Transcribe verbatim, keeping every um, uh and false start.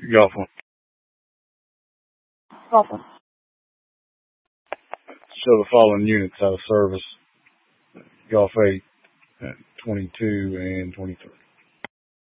Golf one. Golf one. Show the following units out of service. Golf eight, twenty-two and twenty-three.